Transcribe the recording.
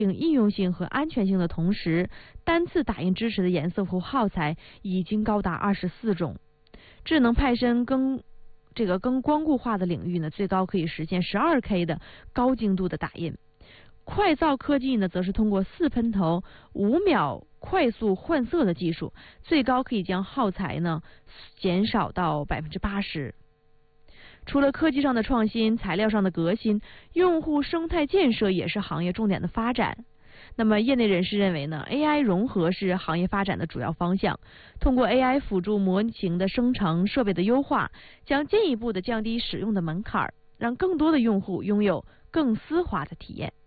应用性和安全性的同时，单次打印支持的颜色和耗材已经高达24种。智能派深更光固化的领域呢，最高可以实现12K 的高精度的打印。快造科技呢，则是通过4喷头5秒快速换色的技术，最高可以将耗材呢减少到80%。除了科技上的创新，材料上的革新，用户生态建设也是行业重点的发展。那么业内人士认为呢 ，AI 融合是行业发展的主要方向。通过 AI 辅助模型的生成、设备的优化，将进一步的降低使用的门槛，让更多的用户拥有更丝滑的体验。